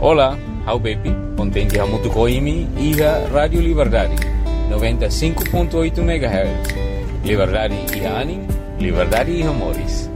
Olá, how baby, contente a muito coimi e a Rádio Liberdade, 95.8 MHz. Liberdade e Anin, Liberdade e Amores.